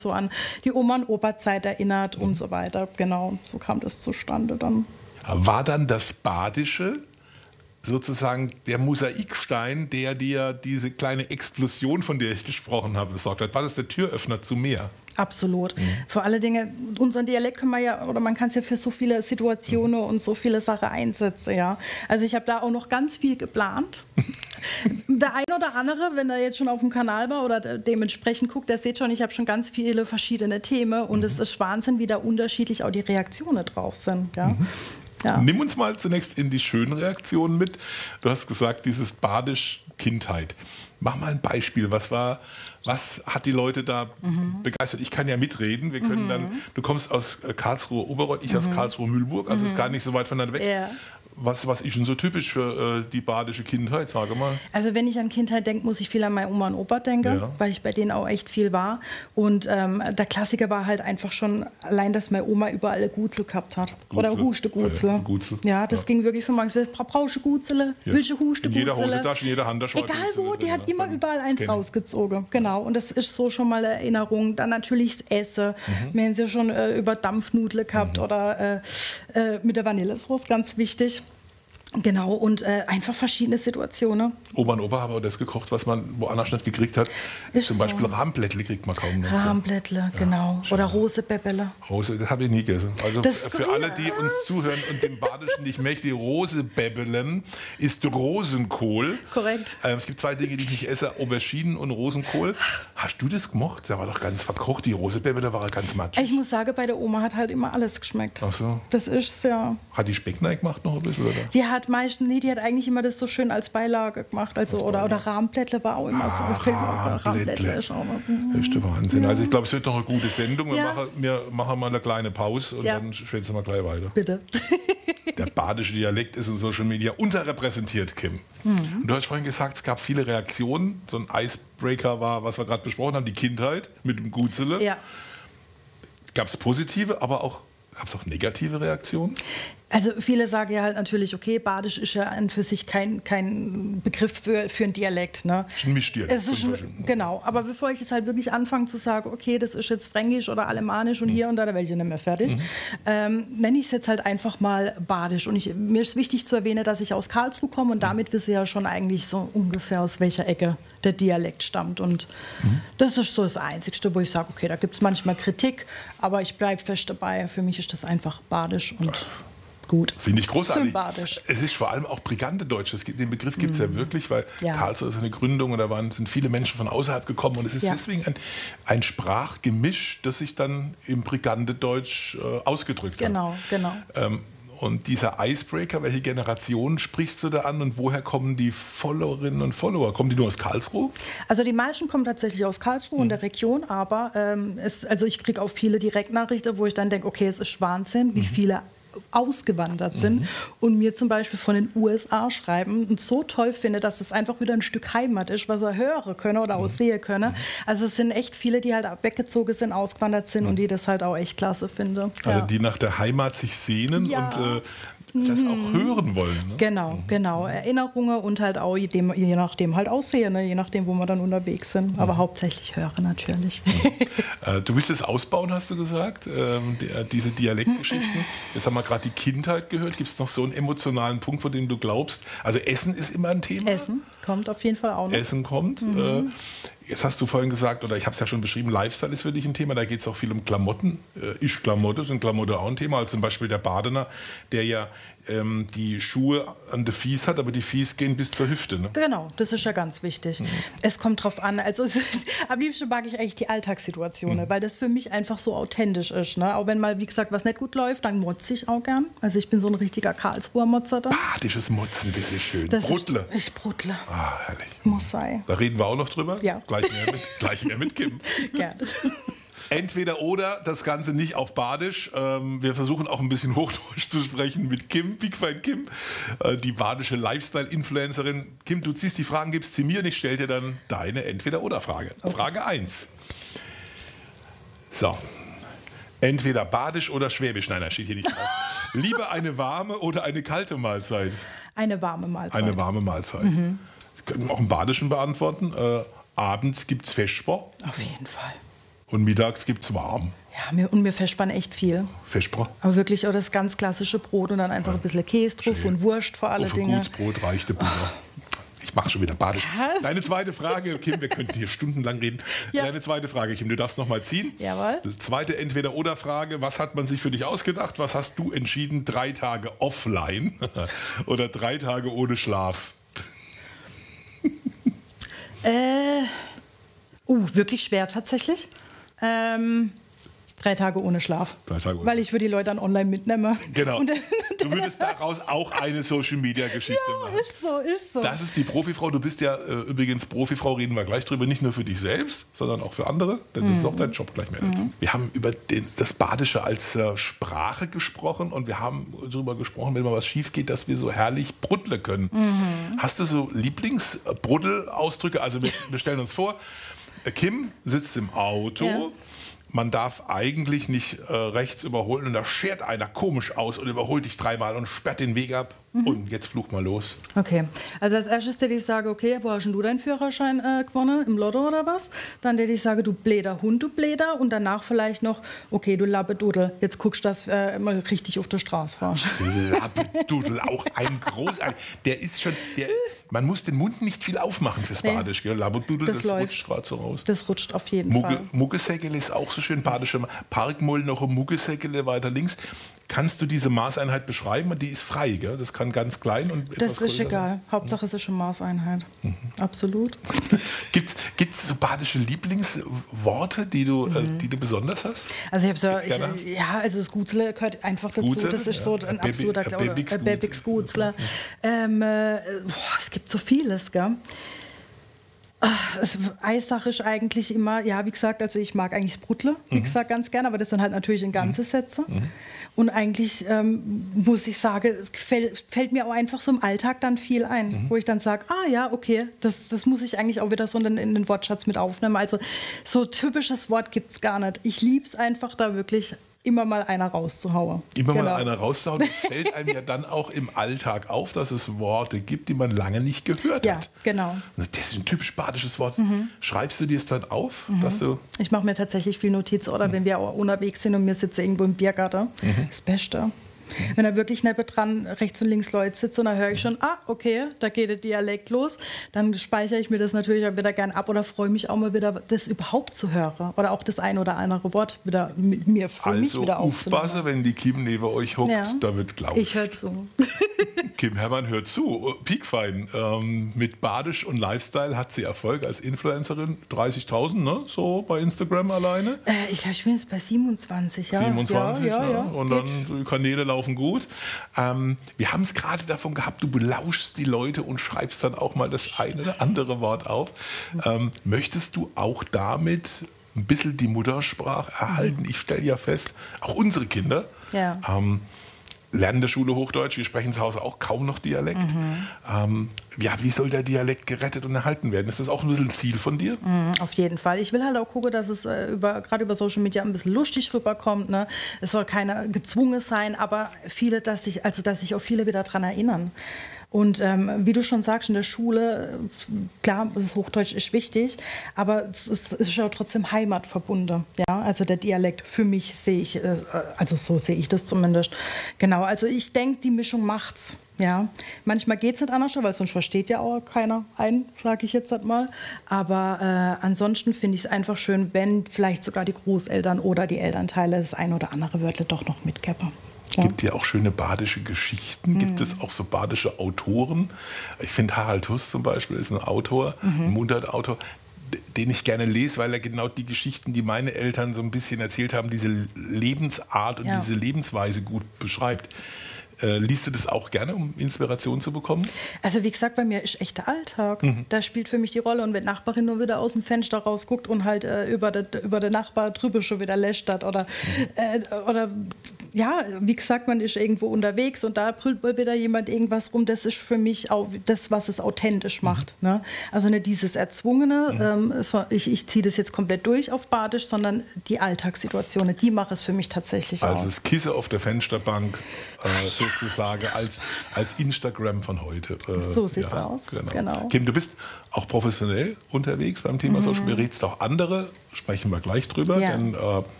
so an die Oma- und Opa-Zeit erinnert und so weiter. Genau, so kam das zustande dann. War dann das Badische sozusagen der Mosaikstein, der dir diese kleine Explosion, von der ich gesprochen habe, besorgt hat? War das der Türöffner zu mehr? Absolut. Vor allen Dingen, unseren Dialekt kann man ja, oder man kann es ja für so viele Situationen und so viele Sachen einsetzen, ja. Also ich habe da auch noch ganz viel geplant. Der ein oder andere, wenn er jetzt schon auf dem Kanal war oder dementsprechend guckt, der sieht schon, ich habe schon ganz viele verschiedene Themen und es ist Wahnsinn, wie da unterschiedlich auch die Reaktionen drauf sind, ja. Ja. Nimm uns mal zunächst in die schönen Reaktionen mit. Du hast gesagt, dieses Badisch Kindheit. Mach mal ein Beispiel. Was hat die Leute da begeistert? Ich kann ja mitreden. Wir können dann, du kommst aus Karlsruhe Oberreuth, ich aus Karlsruhe Mühlburg, also ist gar nicht so weit voneinander weg. Ja. Was ist denn so typisch für die badische Kindheit, sage mal? Also wenn ich an Kindheit denke, muss ich viel an meine Oma und Opa denken, Ja. weil ich bei denen auch echt viel war. Und der Klassiker war halt einfach schon allein, dass meine Oma überall eine Gutzel gehabt hat. Oder Huste-Gutzel. Ja, Gutzel. Ja, das ging wirklich von morgens bis brauchst du Gutzele, willst du In Huste-Gutzel? jeder Hosentasche, in jeder Handtasche. war Egal Gutzel wo, die drin, hat ne? immer überall Das eins kenn ich. rausgezogen. Genau, und das ist so schon mal eine Erinnerung. Dann natürlich das Essen. Wir haben sie schon über Dampfnudel gehabt oder mit der Vanillesoße, ganz wichtig. Genau, und einfach verschiedene Situationen. Oma und Opa haben auch das gekocht, was man woanders nicht gekriegt hat. Ist Zum Beispiel Rahmblättle kriegt man kaum noch. Rahmblättle, genau. Oder Rosebäbbele. Rose, das habe ich nie gegessen. Also Das ist für skurril. alle, die uns zuhören und dem Badischen nicht mächtig, Rosebäbbelen ist Rosenkohl. Korrekt. Es gibt zwei Dinge, die ich nicht esse, Auberginen und Rosenkohl. Hast du das gemocht? Der war doch ganz verkocht, die Rosebäbbele war ganz matschig. Ich muss sagen, bei der Oma hat halt immer alles geschmeckt. Ach so. Das ist ja. Hat die Specknei gemacht noch ein bisschen? Oder? Die hat meistens, nee, die hat eigentlich immer das so schön als Beilage gemacht. Also, oder Rahmblättle war auch immer so. Rahmblättle. Ist auch was. Das ist der Wahnsinn. Also ich glaube, es wird noch eine gute Sendung. Ja. Wir machen mal eine kleine Pause und Ja. dann schwätzen wir gleich weiter. Bitte. Der badische Dialekt ist in Social Media unterrepräsentiert, Kim. Und du hast vorhin gesagt, es gab viele Reaktionen. So ein Icebreaker war, was wir gerade besprochen haben, die Kindheit mit dem Gutzele. Ja. Gab es positive, aber auch gab es auch negative Reaktionen? Also viele sagen ja halt natürlich, okay, Badisch ist ja an für sich kein Begriff für einen Dialekt. Ne? Das ist ein Mischdialekt. Es ist genau, aber bevor ich jetzt halt wirklich anfange zu sagen, okay, das ist jetzt Fränkisch oder Alemannisch und hier und da werde ich nicht mehr fertig, nenne ich es jetzt halt einfach mal Badisch. Und mir ist wichtig zu erwähnen, dass ich aus Karlsruhe komme und damit wisse ich ja schon eigentlich so ungefähr, aus welcher Ecke der Dialekt stammt. Und das ist so das Einzige, wo ich sage, okay, da gibt es manchmal Kritik, aber ich bleibe fest dabei. Für mich ist das einfach Badisch und gut. Finde ich großartig. Sympathisch. Es ist vor allem auch brigante Deutsch. Den Begriff gibt es ja wirklich, weil Ja. Karlsruhe ist eine Gründung und da sind viele Menschen von außerhalb gekommen. Und es ist Ja. deswegen ein Sprachgemisch, das sich dann im brigante Deutsch ausgedrückt hat. Genau. Und dieser Icebreaker, welche Generation sprichst du da an und woher kommen die Followerinnen und Follower? Kommen die nur aus Karlsruhe? Also die meisten kommen tatsächlich aus Karlsruhe und der Region, aber also ich kriege auch viele Direktnachrichten, wo ich dann denke, okay, es ist Wahnsinn, wie viele ausgewandert sind und mir zum Beispiel von den USA schreiben und so toll finde, dass es einfach wieder ein Stück Heimat ist, was er hören können oder auch sehen können. Also es sind echt viele, die halt weggezogen sind, ausgewandert sind und die das halt auch echt klasse finden. Also die nach der Heimat sich sehnen Ja. und das auch hören wollen. Ne? Genau. Erinnerungen und halt auch je nachdem halt aussehen, ne? Je nachdem, wo wir dann unterwegs sind. Aber hauptsächlich hören natürlich. Du willst es ausbauen, hast du gesagt, diese Dialektgeschichten. Jetzt haben wir gerade die Kindheit gehört. Gibt es noch so einen emotionalen Punkt, von dem du glaubst? Also Essen ist immer ein Thema. Essen kommt auf jeden Fall auch noch. Essen kommt. Jetzt hast du vorhin gesagt, oder ich habe es ja schon beschrieben, Lifestyle ist für dich ein Thema. Da geht es auch viel um Klamotten. Klamotte, sind Klamotte auch ein Thema. Also zum Beispiel der Badener, der ja die Schuhe an der Fies hat, aber die Fies gehen bis zur Hüfte. Ne? Genau, das ist ja ganz wichtig. Es kommt drauf an. Also am liebsten mag ich eigentlich die Alltagssituationen, weil das für mich einfach so authentisch ist. Ne? Auch wenn mal, wie gesagt, was nicht gut läuft, dann motze ich auch gern. Also ich bin so ein richtiger Karlsruher Motzer dann. Badisches Motzen, das ist schön. Das Bruttle. Ich bruttle. Ah, herrlich. Muss sein. Da reden wir auch noch drüber. Ja. Gleich mehr mit Kim. Gerne. Entweder oder, das Ganze nicht auf Badisch. Wir versuchen auch ein bisschen Hochdeutsch zu sprechen mit Kim, Big Fan Kim, die badische Lifestyle-Influencerin. Kim, du ziehst die Fragen, gibst sie mir und ich stelle dir dann deine Entweder-oder-Frage. Okay. Frage 1. So. Entweder Badisch oder Schwäbisch. Nein, das steht hier nicht drauf. Lieber eine warme oder eine kalte Mahlzeit? Eine warme Mahlzeit. Eine warme Mahlzeit. Sie können auch im Badischen beantworten. Abends gibt es Vesper. Auf jeden Fall. Und mittags gibt es warm. Ja, und mir verspannen echt viel. Versprochen. Aber wirklich auch das ganz klassische Brot und dann einfach ein bisschen Käse drauf und Wurst vor alle Dinge. Gutes Brot reichte Butter. Ich mache schon wieder badisch. Deine zweite Frage, Kim, wir könnten hier stundenlang reden. Ja. Deine zweite Frage, Kim, du darfst noch mal ziehen. Jawohl. Zweite Entweder-oder-Frage, was hat man sich für dich ausgedacht? Was hast du entschieden? 3 Tage offline oder 3 Tage ohne Schlaf? Wirklich schwer tatsächlich. 3 Tage ohne Schlaf. 3 Tage ohne. Weil ich würde die Leute dann online mitnehmen. Genau. Du würdest daraus auch eine Social-Media-Geschichte machen. Ist so. Das ist die Profifrau. Du bist ja übrigens Profifrau, reden wir gleich drüber, nicht nur für dich selbst, sondern auch für andere. Denn das ist auch dein Job gleich mehr dazu. Wir haben über das Badische als Sprache gesprochen und wir haben darüber gesprochen, wenn mal was schief geht, dass wir so herrlich brudle können. Hast du so Lieblings-Bruddel-Ausdrücke? Also wir stellen uns vor, Kim sitzt im Auto. Ja. Man darf eigentlich nicht rechts überholen und da schert einer komisch aus und überholt dich 3-mal und sperrt den Weg ab. Und jetzt fluch mal los. Okay, also als erstes hätte ich sagen, okay, wo hast du deinen Führerschein gewonnen? Im Lotto oder was? Dann hätte ich sagen, du bläder Hund, du bläder. Und danach vielleicht noch, okay, du Labbedudel. Jetzt guckst du, dass mal richtig auf der Straße fahrst. Labbedudel, auch ein großartig. Der ist schon, man muss den Mund nicht viel aufmachen fürs Badisch. Gell? Labbedudel, das rutscht gerade so raus. Das rutscht auf jeden Fall. Muggesäckele ist auch so schön badische. Parkmoll noch um Muggesäckele weiter links. Kannst du diese Maßeinheit beschreiben? Die ist frei, gell? Das kann ganz klein und etwas größer sein. Das ist egal. Hauptsache es ist eine Maßeinheit. Absolut. Gibt's so badische Lieblingsworte, die du besonders hast? Also ich habe so, also das Gutzle gehört einfach dazu. Gutzle? Das ist so ein absoluter Babix Gutzle. Es gibt so vieles, gell? Eissache ist eigentlich immer, ja, wie gesagt, also ich mag eigentlich das Brudle, wie gesagt, ganz gerne, aber das sind halt natürlich in ganze Sätze. Und eigentlich muss ich sagen, es fällt mir auch einfach so im Alltag dann viel ein, wo ich dann sage, okay, das muss ich eigentlich auch wieder so in den Wortschatz mit aufnehmen. Also so typisches Wort gibt es gar nicht. Ich liebe es einfach da wirklich immer mal einer rauszuhauen. Mal einer rauszuhauen. Es fällt einem ja dann auch im Alltag auf, dass es Worte gibt, die man lange nicht gehört hat. Ja, genau. Das ist ein typisch badisches Wort. Schreibst du dir es dann auf? Dass du ich mache mir tatsächlich viel Notizen, oder wenn wir auch unterwegs sind und wir sitzen irgendwo im Biergarten. Das Beste. Wenn da wirklich nebendran rechts und links Leute sitzen, dann höre ich schon, okay, da geht der Dialekt los. Dann speichere ich mir das natürlich auch wieder gern ab oder freue mich auch mal wieder, das überhaupt zu hören. Oder auch das ein oder andere Wort wieder mit mir für mich wieder aufzunehmen. Also wenn die Kim neben euch hockt, da wird glaubt. Ich höre zu. Kim Herrmann hört zu. Piekfein. Mit Badisch und Lifestyle hat sie Erfolg als Influencerin. 30.000, ne? So bei Instagram alleine. Ich glaube, ich bin jetzt bei 27, ja. 27, ja. Und dann die Kanäle laufen gut. Wir haben es gerade davon gehabt, du belauschst die Leute und schreibst dann auch mal das eine oder andere Wort auf. Möchtest du auch damit ein bisschen die Muttersprache erhalten? Ich stelle ja fest, auch unsere Kinder lernen in der Schule Hochdeutsch, wir sprechen zu Hause auch kaum noch Dialekt. Wie soll der Dialekt gerettet und erhalten werden? Ist das auch ein bisschen ein Ziel von dir? Auf jeden Fall. Ich will halt auch gucken, dass es gerade über Social Media ein bisschen lustig rüberkommt. Ne? Es soll keiner gezwungen sein, aber dass sich auch viele wieder daran erinnern. Und wie du schon sagst, in der Schule, klar, das Hochdeutsch ist wichtig, aber es ist ja trotzdem heimatverbunden. Ja? Also der Dialekt, für mich sehe ich, also so sehe ich das zumindest. Genau, also ich denke, die Mischung macht's. Ja, manchmal geht es nicht anders, weil sonst versteht ja auch keiner einen, sage ich jetzt halt mal. Aber ansonsten finde ich es einfach schön, wenn vielleicht sogar die Großeltern oder die Elternteile das ein oder andere Wörter doch noch mitgeben. Ja. Gibt ja auch schöne badische Geschichten. Gibt es auch so badische Autoren? Ich finde, Harald Huss zum Beispiel ist ein Autor, ein Mundartautor, den ich gerne lese, weil er genau die Geschichten, die meine Eltern so ein bisschen erzählt haben, diese Lebensart und diese Lebensweise gut beschreibt. Liest du das auch gerne, um Inspiration zu bekommen? Also wie gesagt, bei mir ist echt der Alltag. Da spielt für mich die Rolle. Und wenn die Nachbarin nur wieder aus dem Fenster rausguckt und halt über den Nachbar drüber schon wieder lästert oder ja, wie gesagt, man ist irgendwo unterwegs und da brüllt mal wieder jemand irgendwas rum. Das ist für mich auch das, was es authentisch macht. Ne? Also nicht dieses Erzwungene, ich ziehe das jetzt komplett durch auf Badisch, sondern die Alltagssituationen, die machen es für mich tatsächlich Also aus. das Kissen auf der Fensterbank sozusagen als Instagram von heute. So sieht's aus. Genau. Kim, du bist auch professionell unterwegs beim Thema Social Media. Redest auch andere, sprechen wir gleich drüber, Ja. denn